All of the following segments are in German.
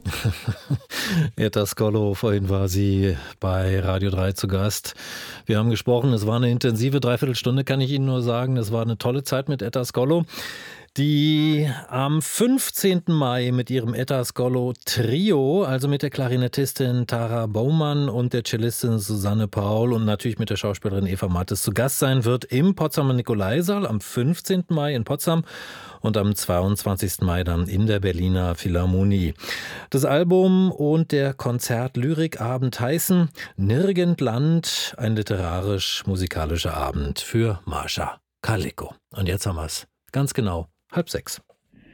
Etta Skollo, vorhin war sie bei Radio 3 zu Gast. Wir haben gesprochen, es war eine intensive Dreiviertelstunde, kann ich Ihnen nur sagen. Es war eine tolle Zeit mit Etta Skollo, die am 15. Mai mit ihrem Etta Skollo Trio, also mit der Klarinettistin Tara Baumann und der Cellistin Susanne Paul und natürlich mit der Schauspielerin Eva Mattes zu Gast sein wird im Potsdamer Nikolaisaal am 15. Mai in Potsdam und am 22. Mai dann in der Berliner Philharmonie. Das Album und der Konzert-Lyrikabend heißen Nirgendland, ein literarisch-musikalischer Abend für Mascha Kaleko. Und jetzt haben wir es ganz genau 5:30.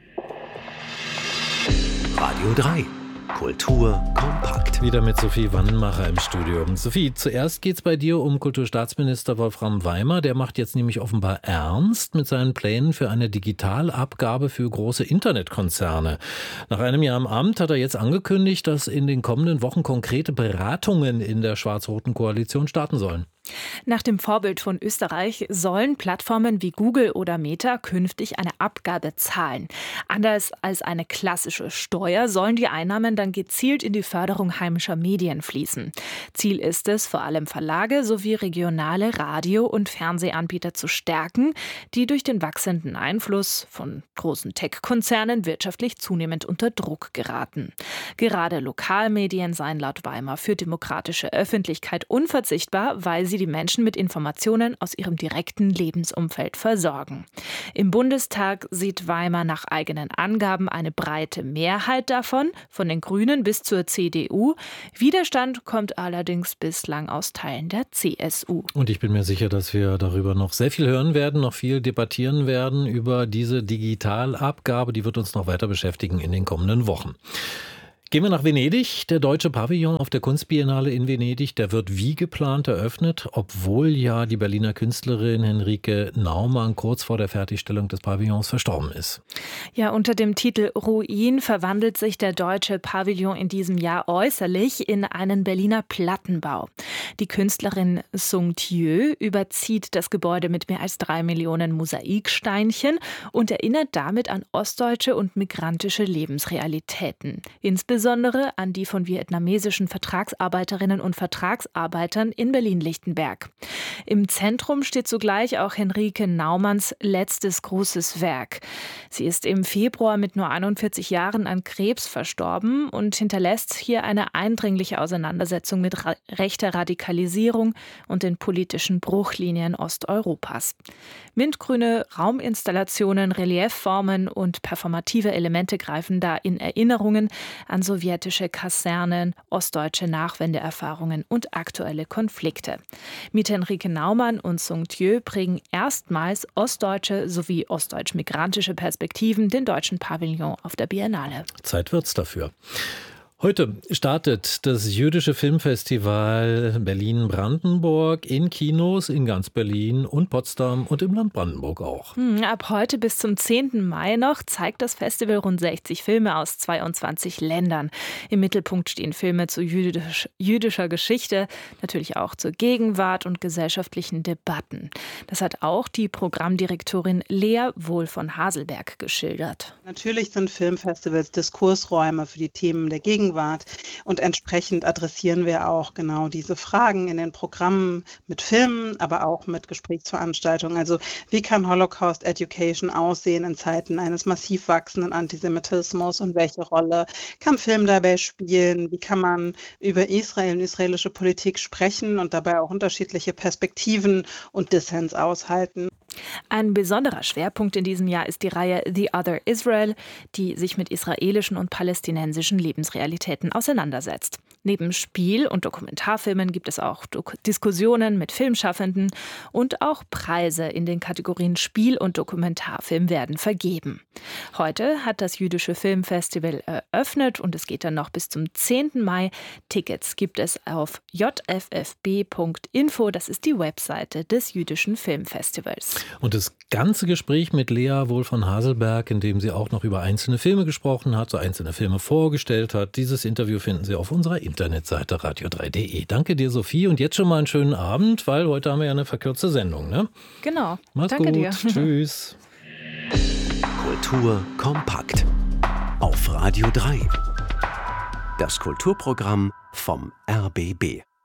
Radio 3. Kultur kompakt. Wieder mit Sophie Wannenmacher im Studio. Sophie, zuerst geht's bei dir um Kulturstaatsminister Wolfram Weimer. Der macht jetzt nämlich offenbar ernst mit seinen Plänen für eine Digitalabgabe für große Internetkonzerne. Nach einem Jahr im Amt hat er jetzt angekündigt, dass in den kommenden Wochen konkrete Beratungen in der schwarz-roten Koalition starten sollen. Nach dem Vorbild von Österreich sollen Plattformen wie Google oder Meta künftig eine Abgabe zahlen. Anders als eine klassische Steuer sollen die Einnahmen dann gezielt in die Förderung heimischer Medien fließen. Ziel ist es, vor allem Verlage sowie regionale Radio- und Fernsehanbieter zu stärken, die durch den wachsenden Einfluss von großen Tech-Konzernen wirtschaftlich zunehmend unter Druck geraten. Gerade Lokalmedien seien laut Weimer für demokratische Öffentlichkeit unverzichtbar, weil sie die Menschen mit Informationen aus ihrem direkten Lebensumfeld versorgen. Im Bundestag sieht Weimer nach eigenen Angaben eine breite Mehrheit davon, von den Grünen bis zur CDU. Widerstand kommt allerdings bislang aus Teilen der CSU. Und ich bin mir sicher, dass wir darüber noch sehr viel hören werden, noch viel debattieren werden über diese Digitalabgabe. Die wird uns noch weiter beschäftigen in den kommenden Wochen. Gehen wir nach Venedig. Der deutsche Pavillon auf der Kunstbiennale in Venedig, der wird wie geplant eröffnet, obwohl ja die Berliner Künstlerin Henrike Naumann kurz vor der Fertigstellung des Pavillons verstorben ist. Ja, unter dem Titel Ruin verwandelt sich der deutsche Pavillon in diesem Jahr äußerlich in einen Berliner Plattenbau. Die Künstlerin Sung Thieu überzieht das Gebäude mit mehr als 3 Millionen Mosaiksteinchen und erinnert damit an ostdeutsche und migrantische Lebensrealitäten. Insbesondere an die von vietnamesischen Vertragsarbeiterinnen und Vertragsarbeitern in Berlin-Lichtenberg. Im Zentrum steht zugleich auch Henrike Naumanns letztes großes Werk. Sie ist im Februar mit nur 41 Jahren an Krebs verstorben und hinterlässt hier eine eindringliche Auseinandersetzung mit rechter Radikalisierung und den politischen Bruchlinien Osteuropas. Mintgrüne Rauminstallationen, Reliefformen und performative Elemente greifen da in Erinnerungen an sowjetische Kasernen, ostdeutsche Nachwendeerfahrungen und aktuelle Konflikte. Mit Henrike Naumann und Sung Thieu prägen erstmals ostdeutsche sowie ostdeutsch-migrantische Perspektiven den deutschen Pavillon auf der Biennale. Zeit wird's dafür. Heute startet das Jüdische Filmfestival Berlin-Brandenburg in Kinos in ganz Berlin und Potsdam und im Land Brandenburg auch. Ab heute bis zum 10. Mai noch zeigt das Festival rund 60 Filme aus 22 Ländern. Im Mittelpunkt stehen Filme zu jüdischer Geschichte, natürlich auch zur Gegenwart und gesellschaftlichen Debatten. Das hat auch die Programmdirektorin Lea Wohl von Haselberg geschildert. Natürlich sind Filmfestivals Diskursräume für die Themen der Gegenwart und entsprechend adressieren wir auch genau diese Fragen in den Programmen mit Filmen, aber auch mit Gesprächsveranstaltungen. Also wie kann Holocaust Education aussehen in Zeiten eines massiv wachsenden Antisemitismus und welche Rolle kann Film dabei spielen? Wie kann man über Israel und israelische Politik sprechen und dabei auch unterschiedliche Perspektiven und Dissens aushalten? Ein besonderer Schwerpunkt in diesem Jahr ist die Reihe The Other Israel, die sich mit israelischen und palästinensischen Lebensrealitäten auseinandersetzt. Neben Spiel- und Dokumentarfilmen gibt es auch Diskussionen mit Filmschaffenden und auch Preise in den Kategorien Spiel- und Dokumentarfilm werden vergeben. Heute hat das Jüdische Filmfestival eröffnet und es geht dann noch bis zum 10. Mai. Tickets gibt es auf jffb.info, das ist die Webseite des Jüdischen Filmfestivals. Und das ganze Gespräch mit Lea Wohl von Haselberg, in dem sie auch noch über einzelne Filme gesprochen hat, so einzelne Filme vorgestellt hat, dieses Interview finden Sie auf unserer Internetseite radio3.de. Danke dir, Sophie. Und jetzt schon mal einen schönen Abend, weil heute haben wir ja eine verkürzte Sendung, ne? Genau. Mach's Danke gut. dir. Tschüss. Kultur kompakt. Auf Radio 3. Das Kulturprogramm vom RBB.